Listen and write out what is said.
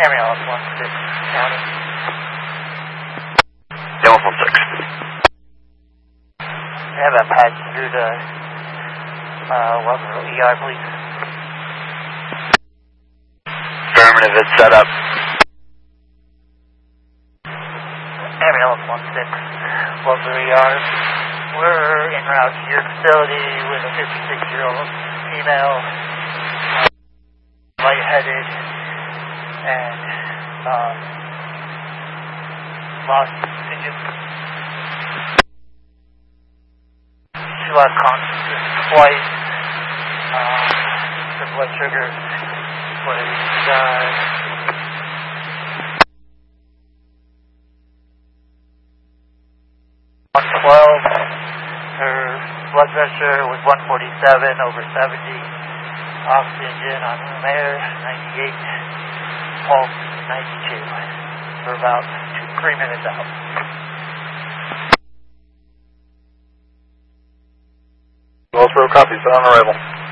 Amarillo, 16 County. Delta 6. Have a patch through the Wellsboro ER, please. Affirmative, it's set up. Amarillo, 16 Wellsboro ER. We're en route to your facility with a 56-year-old female, lightheaded, and lost oxygen. She lost consciousness twice. The blood sugar was 112. Her blood pressure was 147 over 70. Oxygen on room air 98. Pulse 92. We're about 3 minutes out. Wellsboro, copy, set on arrival.